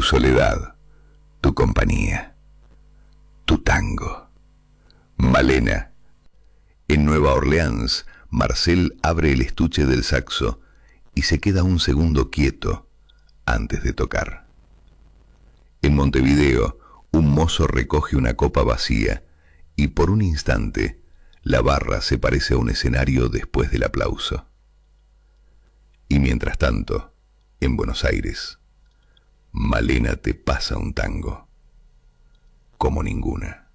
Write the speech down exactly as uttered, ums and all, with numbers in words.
soledad, tu compañía, tu tango. Malena. En Nueva Orleans, Marcel abre el estuche del saxo y se queda un segundo quieto antes de tocar. En Montevideo, un mozo recoge una copa vacía y por un instante la barra se parece a un escenario después del aplauso. Y mientras tanto, en Buenos Aires, Malena te pasa un tango como ninguna.